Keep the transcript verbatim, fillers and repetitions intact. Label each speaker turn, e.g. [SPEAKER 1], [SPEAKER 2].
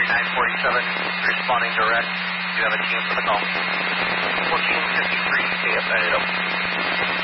[SPEAKER 1] nine forty-seven, responding direct. Do you have a team for the call?
[SPEAKER 2] fourteen fifty-three, K F, I